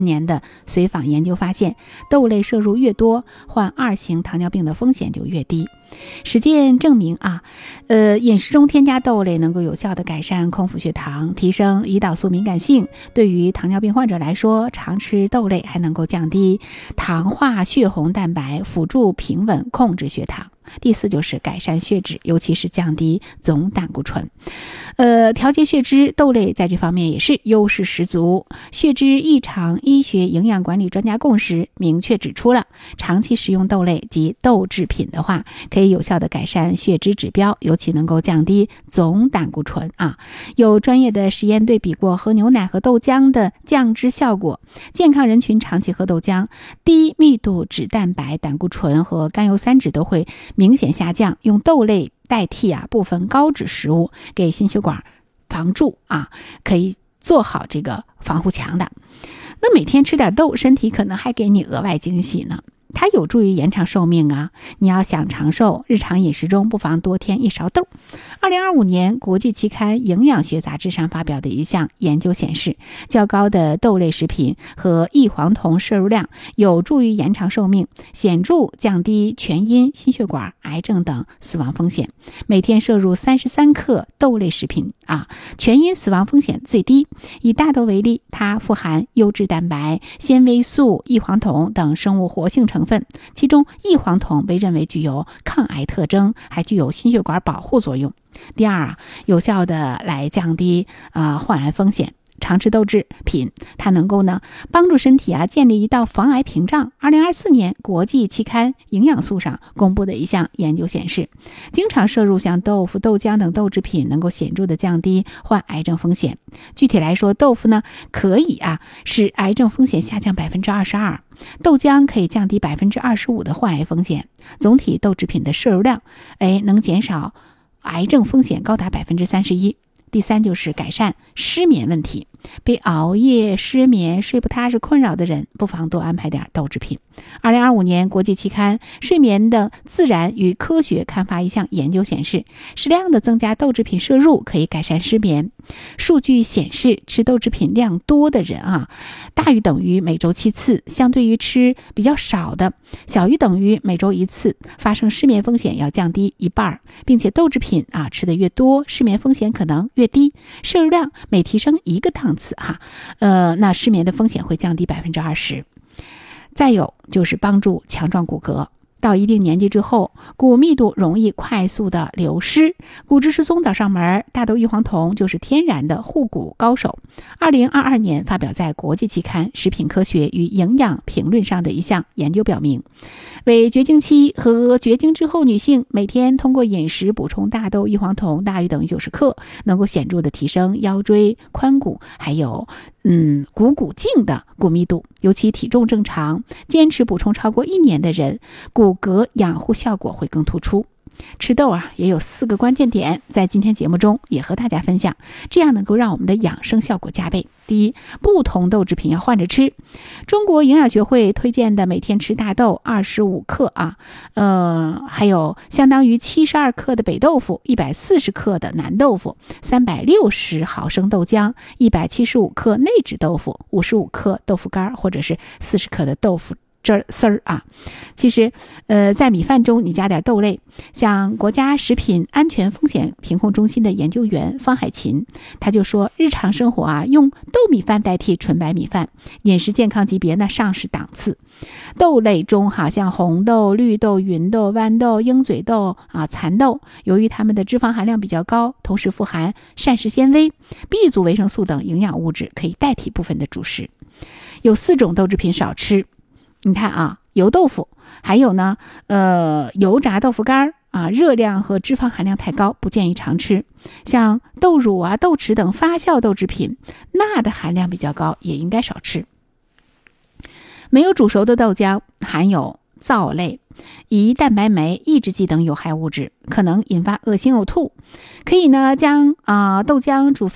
年的随访研究发现，豆类摄入越多，患2型糖尿病的风险就越低。实践证明饮食中添加豆类能够有效地改善空腹血糖，提升胰岛素敏感性。对于糖尿病患者来说，常吃豆类还能够降低糖化血红蛋白，辅助平稳控制血糖。第4就是改善血脂，尤其是降低总胆固醇。调节血脂，豆类在这方面也是优势十足。血脂异常医学营养管理专家共识明确指出了，长期食用豆类及豆制品的话，可以有效的改善血脂指标，尤其能够降低总胆固醇有专业的实验对比过喝牛奶和豆浆的降脂效果，健康人群长期喝豆浆，低密度脂蛋白、胆固醇和甘油三酯都会明显下降。用豆类代替部分高脂食物，给心血管防蛀可以做好这个防护墙的。那每天吃点豆，身体可能还给你额外惊喜呢。它有助于延长寿命你要想长寿，日常饮食中不妨多添一勺豆。2025年国际期刊《营养学杂志》上发表的一项研究显示，较高的豆类食品和异黄酮摄入量有助于延长寿命，显著降低全因心血管、癌症等死亡风险。每天摄入33克豆类食品全因死亡风险最低。以大豆为例，它富含优质蛋白、纤维素、异黄酮等生物活性成分，其中异黄酮被认为具有抗癌特征，还具有心血管保护作用。第2有效的来降低患癌风险。常吃豆制品，它能够帮助身体建立一道防癌屏障。2024年国际期刊营养素上公布的一项研究显示，经常摄入像豆腐、豆浆等豆制品能够显著的降低患癌症风险。具体来说，豆腐可以使癌症风险下降 22%， 豆浆可以降低 25% 的患癌风险。总体豆制品的摄入量能减少癌症风险高达 31%。第3就是改善失眠问题。被熬夜、失眠、睡不踏实困扰的人，不妨多安排点豆制品。2025年国际期刊《睡眠的自然与科学》刊发一项研究显示，适量的增加豆制品摄入可以改善失眠。数据显示，吃豆制品量多的人大于等于每周7次，相对于吃比较少的小于等于每周1次，发生失眠风险要降低一半，并且豆制品吃的越多，失眠风险可能越低。摄入量每提升1个档次那失眠的风险会降低 20%。 再有就是帮助强壮骨骼。到一定年纪之后，骨密度容易快速的流失，骨质疏松找上门，大豆异黄酮就是天然的护骨高手。2022年发表在国际期刊《食品科学与营养评论》上的一项研究表明，为绝经期和绝经之后女性每天通过饮食补充大豆异黄酮大于等于90克，能够显著的提升腰椎、髋骨还有股颈的骨密度。尤其体重正常、坚持补充超过1年的人，骨骼养护效果会更突出。吃豆也有4个关键点，在今天节目中也和大家分享，这样能够让我们的养生效果加倍。第一，不同豆制品要换着吃。中国营养学会推荐的每天吃大豆25克还有相当于72克的北豆腐、140克的南豆腐、360毫升豆浆、175克内酯豆腐、55克豆腐干，或者是40克的豆腐这丝儿其实在米饭中你加点豆类，像国家食品安全风险评控中心的研究员方海琴他就说，日常生活用豆米饭代替纯白米饭，饮食健康级别上是档次。豆类中像红豆、绿豆、芸豆、豌豆、鹰嘴豆蚕豆，由于它们的脂肪含量比较高，同时富含膳食纤维、B 族维生素等营养物质，可以代替部分的主食。有4种豆制品少吃，你看油豆腐，还有油炸豆腐干热量和脂肪含量太高，不建议常吃。像豆乳豆豉等发酵豆制品，钠的含量比较高，也应该少吃。没有煮熟的豆浆含有皂类、胰蛋白酶抑制剂等有害物质，可能引发恶心呕吐。可以将豆浆煮沸，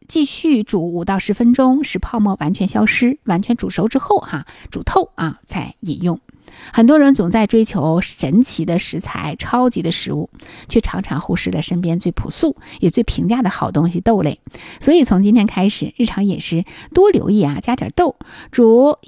继续煮5到10分钟，使泡沫完全消失，完全煮熟之后煮透再饮用。很多人总在追求神奇的食材、超级的食物，却常常忽视了身边最朴素也最平价的好东西豆类。所以从今天开始，日常饮食多留意加点豆，煮